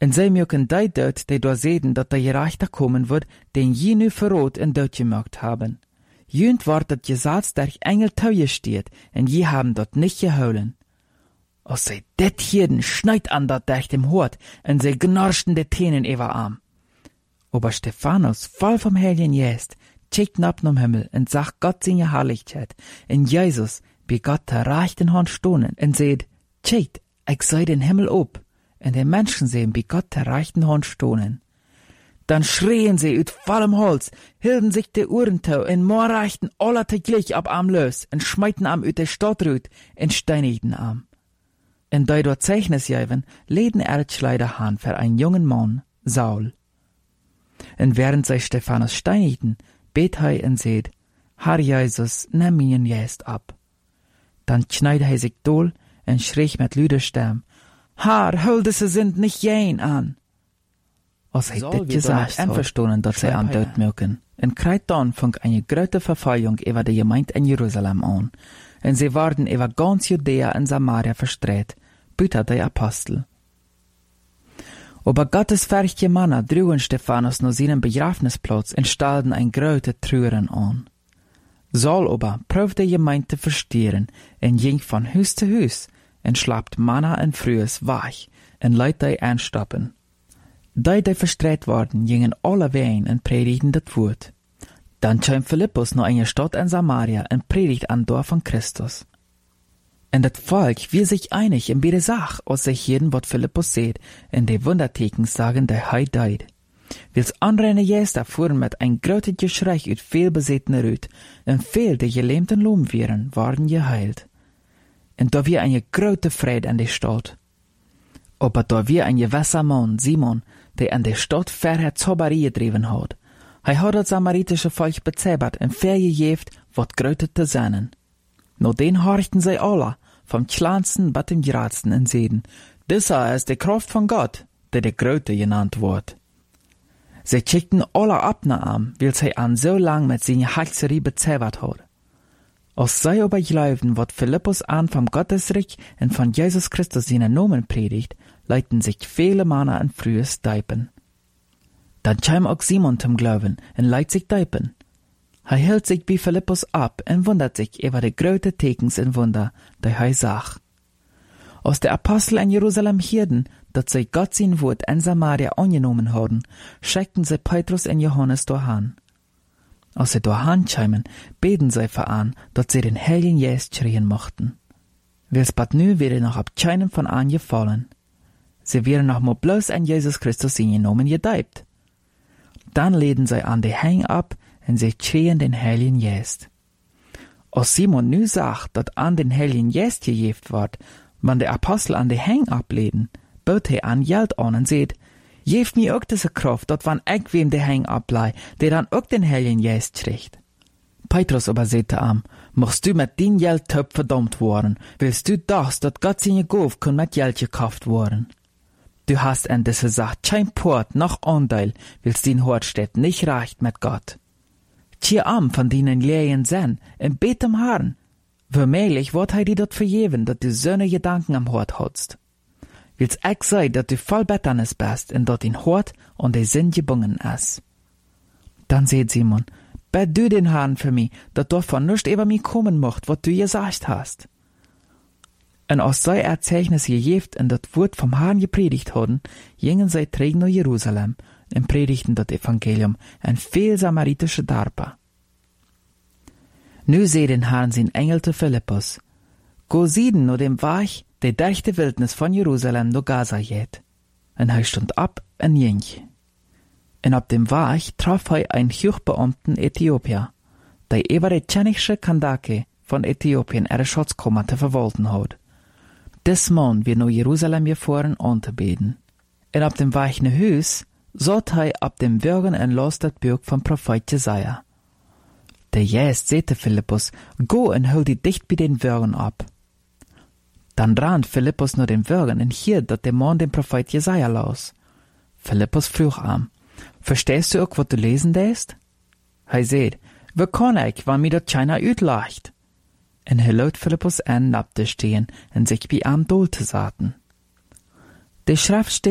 En zij mögen die dort, die da sehen, dat der Gerechter kommen wird, den je nu verrot en dort gemacht haben. Jünd ward dat Gesetz der Engel teuer steht, en je haben dort nicht geholen. Als zij dit hierden, schneid an dat durch dem Hort, en zij gnarschten de Tenen über arm. Aber Stephanus, voll vom Heiligen Geist, checkt ab nom Himmel en sagt Gott seine Herrlichkeit, en Jesus, wie Gott der rechten Hand stohnen, en seht, checkt, ich sei den Himmel ob, en die Menschen sehen, wie Gott der rechten Hand stohnen. Dann schrien sie ut vollem Holz, hielden sich de Uhren tau, en morreichten aller teglich ab am lös, en schmeiten am ut de Stadt rut, en steinigten am. En da dort Zeichnis jäven, leden Erdschleider han für einen jungen Mann, Saul. En während sie Stephanus steinigten, bet hei en seht, Herr Jesus, nimm ihn jetzt ab. Dann schneid hei sich dohl, en schrie mit lüder Stimme, Herr, hol diese sind nicht jen an. Als hij dit gesagt einverstonden, dat zij aan dood mögen. En krijgt dan fang eine grote Verfolgung über die Gemeinde in Jerusalem an. En sie waren über ganz Judäa und Samaria verstreut, büter die Apostel. Aber Gottes fähige Männer trugen Stephanus nach seinem Begrafnisplatz und stellten ein große Trüren an. Saul aber prüfte die Gemeinde zu verstehren und ging von Haus zu Haus und schlappt Männer und Frühes wach und leidt die anstoppen. Die verstreut worden, gingen alle wehen und predigten das Wort. Dann kam Philippus nach einer Stadt in Samaria und predigt an Dorf von Christus. Und das Volk wir sich einig in beide Sach, als sich jeden, wat Philippus seht, in de Wunderteken sagen, der hei deid. Wils anreine Jäster fuhren mit ein großes Geschrei ut viel besetene Rüt, und viel der gelähmten Lomvieren waren geheilt. Und da wir eine große Freude an der Stadt. Aber da wir ein gewisser Mann, Simon, der an der Stadt vorher Zauberie getrieben hat, hat das samaritische Volk bezaubert und vergejeft, wat Gröte zu sein. Nur den horchten sie alle, vom kleinsten bis dem geradsten in Seden. Dieser ist die Kraft von Gott, der Gröte genannt wird. Sie schickten alle ab nach ihm, weil sie an so lang mit seiner Hexerie bezaubert hat. Als sie aber glauben, wat Philippus an vom Gottesreich und von Jesus Christus seinen Namen predigt, leiten sich viele Männer in frühes Deipen. Dann kam auch Simon zum Glauben und leit sich Deipen. Er hält sich bei Philippus ab und wundert sich über die großen Tekens und Wunder, die er sah. Als die Apostel in Jerusalem hörten, dass sie Gott sein Wort in Samaria angenommen haben, schickten sie Petrus und Johannes dahin. Als sie dahin kamen, beten sie für an, dass sie den Heiligen Geist schreien mochten. Wils bad nu wäre noch ab keinem von an gefallen. Sie wären noch mal bloß an Jesus Christus in ihren Namen gedeibt. Dann leden sie an die Hang ab und sie schreien den Heiligen Geist. Als Simon nu sagt, dass an den Heiligen Geist gejeft wird, wenn der Apostel an die Hang ableden, bot er an Geld an und sagt, jeft mir auch diese Kraft, dass wann ich wem der Hang ablei, der dann auch den Heiligen Geist kriegt. Petrus aber sagte am, machst du mit den Geldtöpf verdammt worden, willst du das, dass Gott seine Gauf kann mit Geld gekauft worden? Du hast an diese Sache kein Port noch Anteil, willst den Hortstedt nicht reicht mit Gott. Tier am von denen Lehren sein, im Bet am Herrn. Vermehlich wird dir dort vergeben, dass du so ne Gedanken am Hort hast. Willst ich sei, dass du voll Betternis bist, und dort den Hort und der Sinn gebungen ist. Dann seht Simon, bet du den Herrn für mich, dass davon nicht über mich kommen mocht, was du gesagt hast. Und als sei Erzeichnis gejeft und das Wort vom Herrn gepredigt haben, gingen sie träg nach Jerusalem und predigten das Evangelium an viel samaritische Dörfer. Nu seh den Herrn sein Engel zu Philippus. Go sieden nur dem Weg, der durch die Wildnis von Jerusalem nach Gaza geht. Und er stund ab und ging. Und ab dem Weg traf er einen Hochbeamten Äthiopier, der über die tschenische Kandake von Äthiopien ihre Schatzkammer zu verwalten hat. Des Mann wird nach Jerusalem gefahren anzubeten. Und ab dem Weg nach Haus sollt er ab dem Würgen und las das Buch vom Prophet Jesaja. Der Geist sagte Philippus, go und hol dich dicht bei den Würgen ab. Dann rannt Philippus nur den Würgen und hier, dass der Mann den Prophet Jesaja las. Philippus frug ihm, verstehst du auch, was du lesen lässt? Er sagt, wie kann ich, wenn mir das keiner utlacht? Und er lädt Philippus an, abzustehen und sich bei ihm dohl zu saten. Die Schrift steht